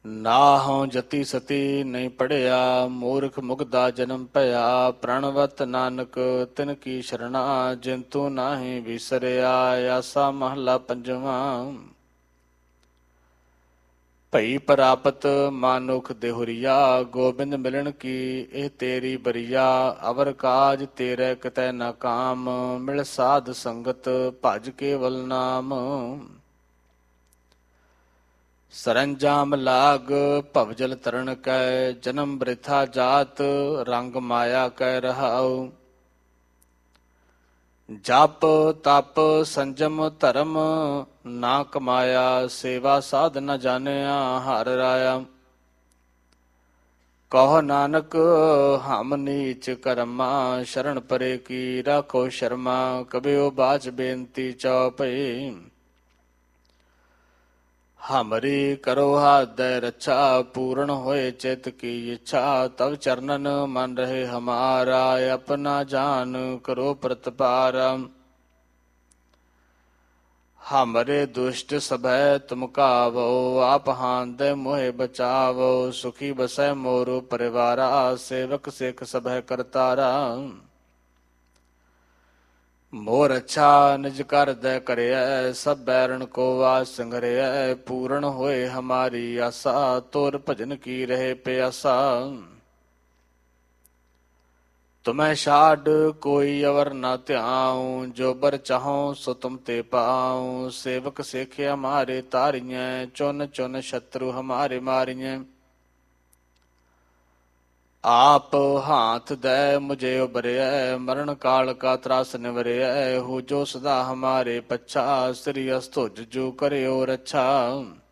ਨਾਹਉ ਜਤੀ ਸਤੀ ਨਹੀਂ ਪੜਿਆ, ਮੂਰਖ ਮੁਗਦਾ ਜਨਮ ਭਇਆ। ਪ੍ਰਣਵਤ ਨਾਨਕ ਤਿਨ ਕੀ ਸ਼ਰਣਾ, ਜਿੰਤੂ ਨਾਹੀ ਵਿਸਰਿਆ। ਆਸਾ ਮਹਲਾ ਪੰਜਵਾਂ। ਭਈ ਪ੍ਰਾਪਤ ਮਾਨੁਖ ਦੇਹੁਰੀਆ, ਗੋਬਿੰਦ ਮਿਲਣ ਕੀ ਇਹ ਤੇਰੀ ਬਰੀਆ। ਅਵਰ ਕਾਜ ਤੇਰੇ ਕਿਤੈ ਨਾ ਕਾਮ, ਮਿਲ ਸਾਧ ਸੰਗਤ ਭਜ ਕੇਵਲ ਨਾਮ। ਸਰੰਜਾਮ ਲਾਗ ਭਵਜਲ ਤਰਨ ਕੈ, ਜਨਮ ਬ੍ਰਿਥਾ ਜਾਤ ਰੰਗ ਮਾਇਆ ਕੈ ਰਹਾਉ। ਜਪ ਤਪ ਸੰਜਮ ਧਰਮ ਨਾ ਕਮਾਇਆ, ਸੇਵਾ ਸਾਧ ਨ ਜਾਣਿਆ ਹਰਿ ਰਾਇਆ। ਕਹੋ ਨਾਨਕ ਹਮ ਨੀਚ ਕਰਮਾ, ਸ਼ਰਨ ਪਰੇ ਕੀ ਰਾਖੋ ਸ਼ਰਮਾ। ਕਬਿਓ ਬਾਚ ਬੇਨਤੀ ਚਉਪਈ, ਹਮਰੀ ਕਰੋ ਹਾਦੈ ਰੱਛਾ। ਪੂਰਨ ਹੋਏ ਚਿਤ ਕੀ ਇੱਛਾ, ਤਵ ਚਰਨਨ ਮਨ ਰਹੇ ਹਮਾਰਾ। ਆਪਣਾ ਜਾਨ ਕਰੋ ਪ੍ਰਤਪਾਰਾ, ਹਮਰੇ ਦੁਸ਼ਟ ਸਭੈ ਤੁਮ ਕਾਵੋ। ਆਪ ਹਾਨਦੈ ਮੋਹਿ ਬਚਾਵੋ, ਸੁਖੀ ਬਸੈ ਮੋਰ ਪਰਿਵਾਰਾ। ਸੇਵਕ ਸਿੱਖ ਸਭੈ ਕਰਤਾਰਾ, ਮੋਰ ਅੱਛਾ ਨਿਜ ਕਰ ਦੈ ਕਰਿਐ। ਸਭ ਬੈਰਣ ਕੋ ਵਾਸ ਸੰਗਰਿਐ, ਪੂਰਨ ਹੋਏ ਹਮਾਰੀ ਆਸਾ। ਤੋਰ ਭਜਨ ਕੀ ਰਹੇ ਪਿਆਸਾ, ਤੁਮੈ ਛਾਡ ਕੋਈ ਅਵਰ ਨਾ ਧਿਆਉ। ਜੋ ਬਰ ਚਾਹਉ ਸੋ ਤੁਮ ਤੇ ਪਾਉ। ਸੇਵਕ ਸਿੱਖ ਹਮਾਰੇ ਤਾਰੀਐ, ਚੁਨ ਚੁਨ ਸ਼ਤਰੂ ਹਮਾਰੇ ਮਾਰੀਐ। ਆਪ ਹਾਥ ਦੈ ਮੁਝੇ ਉਬਰਿਐ, ਮਰਨ ਕਾਲ ਕਾ ਤਰਾਸ ਨਿਵਰਿਐ। ਹੋ ਜੋ ਸਦਾ ਹਮਾਰੇ ਪੱਛਾ, ਸ੍ਰੀ ਅਸਤੁਜ ਜੋ ਕਰਿਓ ਰੱਛਾ।